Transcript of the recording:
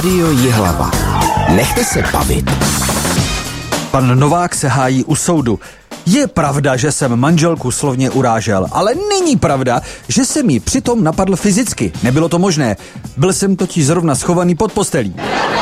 Rádio Jihlava. Nechte se bavit. Pan Novák se hájí u soudu. Je pravda, že jsem manželku slovně urážel, ale není pravda, že jsem ji přitom napadl fyzicky. Nebylo to možné. Byl jsem totiž zrovna schovaný pod postelí.